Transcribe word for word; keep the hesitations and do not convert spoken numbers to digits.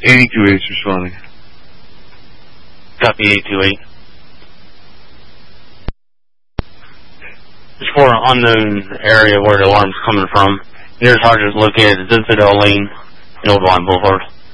eighty-two eight's responding. Copy eighty-two eight. It's for an unknown area where the alarm's coming from. Nearest target is located at Zinfandel Lane in Old Line Boulevard.